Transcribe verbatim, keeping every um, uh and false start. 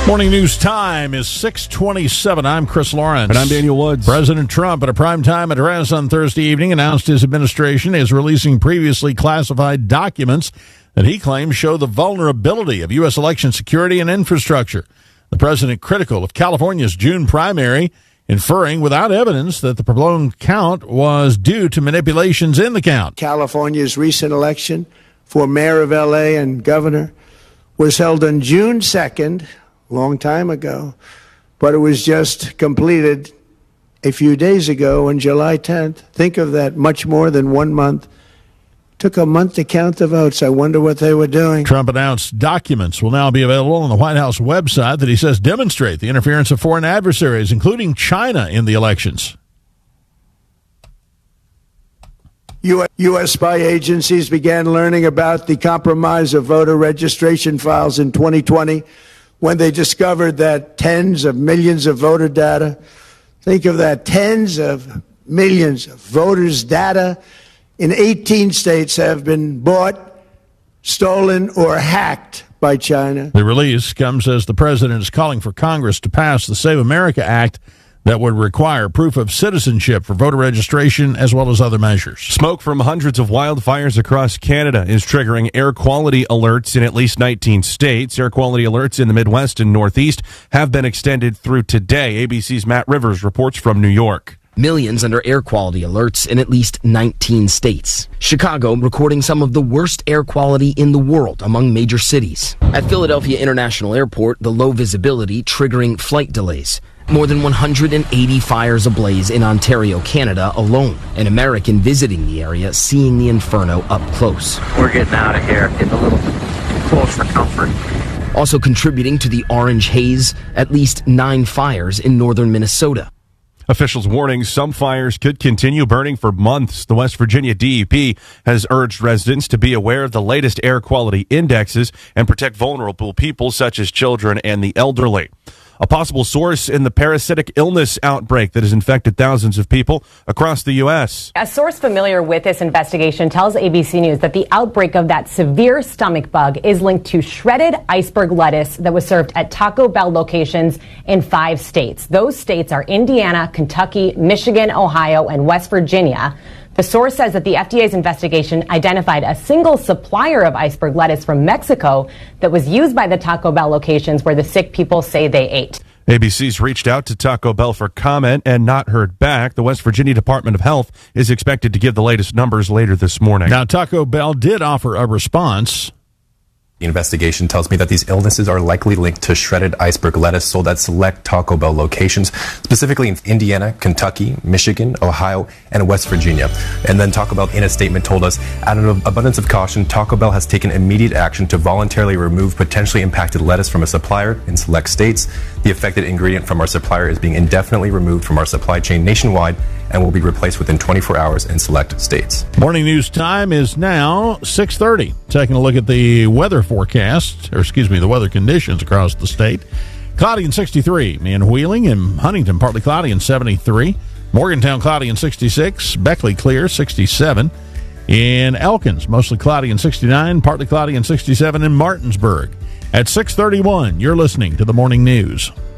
Morning news time is six twenty-seven. I'm Chris Lawrence. And I'm Daniel Woods. President Trump, at a primetime address on Thursday evening, announced his administration is releasing previously classified documents that he claims show the vulnerability of U S election security and infrastructure. The president critical of California's June primary, inferring without evidence that the prolonged count was due to manipulations in the count. California's recent election for mayor of L A and governor was held on June second, a long time ago, but it was just completed a few days ago on July tenth. Think of that, much more than one month. Took a month to count the votes. I wonder what they were doing. Trump announced documents will now be available on the White House website that he says demonstrate the interference of foreign adversaries, including China, in the elections. U S spy agencies began learning about the compromise of voter registration files in twenty twenty when they discovered that tens of millions of voter data, think of that, tens of millions of voters' data in eighteen states have been bought, stolen, or hacked by China. The release comes as the president is calling for Congress to pass the Save America Act that would require proof of citizenship for voter registration as well as other measures. Smoke from hundreds of wildfires across Canada is triggering air quality alerts in at least nineteen states. Air quality alerts in the Midwest and Northeast have been extended through today. A B C's Matt Rivers reports from New York. Millions under air quality alerts in at least nineteen states. Chicago recording some of the worst air quality in the world among major cities. At Philadelphia International Airport, the low visibility triggering flight delays. More than one hundred eighty fires ablaze in Ontario, Canada alone. An American visiting the area seeing the inferno up close. We're getting out of here, getting a little close for comfort. Also contributing to the orange haze, at least nine fires in northern Minnesota. Officials warning some fires could continue burning for months. The West Virginia D E P has urged residents to be aware of the latest air quality indexes and protect vulnerable people such as children and the elderly. A possible source in the parasitic illness outbreak that has infected thousands of people across the U S. A source familiar with this investigation tells A B C News that the outbreak of that severe stomach bug is linked to shredded iceberg lettuce that was served at Taco Bell locations in five states. Those states are Indiana, Kentucky, Michigan, Ohio, and West Virginia. The source says that the F D A's investigation identified a single supplier of iceberg lettuce from Mexico that was used by the Taco Bell locations where the sick people say they ate. A B C's reached out to Taco Bell for comment and not heard back. The West Virginia Department of Health is expected to give the latest numbers later this morning. Now, Taco Bell did offer a response. The investigation tells me that these illnesses are likely linked to shredded iceberg lettuce sold at select Taco Bell locations, specifically in Indiana, Kentucky, Michigan, Ohio, and West Virginia. And then Taco Bell, in a statement, told us, out of abundance of caution, Taco Bell has taken immediate action to voluntarily remove potentially impacted lettuce from a supplier in select states. The affected ingredient from our supplier is being indefinitely removed from our supply chain nationwide and will be replaced within twenty-four hours in select states. Morning news time is now six thirty. Taking a look at the weather forecast, or excuse me, the weather conditions across the state. Cloudy and sixty-three in Wheeling and Huntington, partly cloudy and seventy-three. Morgantown, cloudy and sixty-six. Beckley, clear, sixty-seven. In Elkins, mostly cloudy and sixty-nine, partly cloudy and sixty-seven in Martinsburg. At six thirty-one, you're listening to the Morning News.